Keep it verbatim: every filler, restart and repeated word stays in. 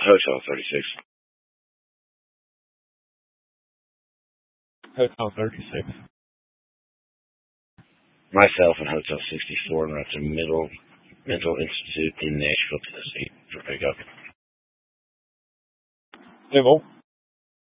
Hotel thirty-six. Hotel thirty-six. Myself and Hotel sixty-four, and we're at the Middle Mental Institute in Nashville, Tennessee for pickup. Civil.